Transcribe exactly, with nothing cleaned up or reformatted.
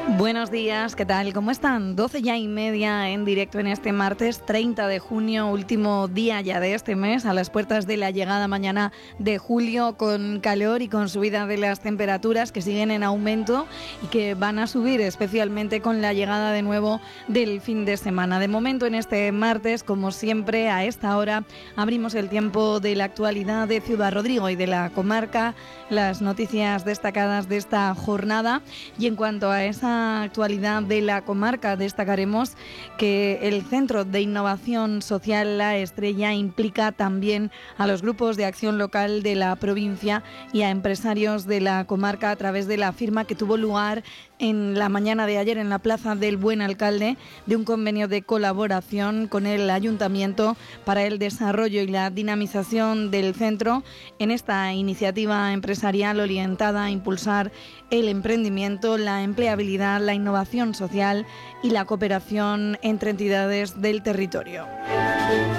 Buenos días, ¿qué tal? ¿Cómo están? doce ya y media en directo en este martes treinta de junio, último día ya de este mes, a las puertas de la llegada mañana de julio, con calor y con subida de las temperaturas que siguen en aumento y que van a subir especialmente con la llegada de nuevo del fin de semana. De momento en este martes, como siempre, a esta hora abrimos el tiempo de la actualidad de Ciudad Rodrigo y de la comarca, las noticias destacadas de esta jornada. Y en cuanto a esa actualidad de la comarca, destacaremos que el Centro de Innovación Social La Estrella implica también a los grupos de acción local de la provincia y a empresarios de la comarca a través de la firma que tuvo lugar en la mañana de ayer en la Plaza del Buen Alcalde de un convenio de colaboración con el Ayuntamiento para el desarrollo y la dinamización del centro en esta iniciativa empresarial orientada a impulsar el emprendimiento, la empleabilidad, la innovación social y la cooperación entre entidades del territorio.